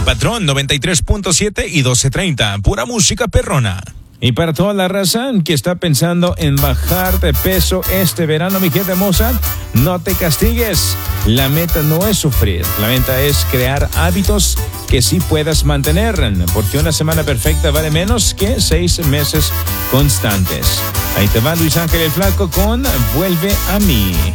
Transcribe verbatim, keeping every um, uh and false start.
Patrón noventa y tres punto siete y doce treinta, pura música perrona. Y para toda la raza que está pensando en bajar de peso este verano, mi gente hermosa, no te castigues. La meta no es sufrir, la meta es crear hábitos que sí puedas mantener, porque una semana perfecta vale menos que seis meses constantes. Ahí te va Luis Ángel el Flaco con Vuelve a mí.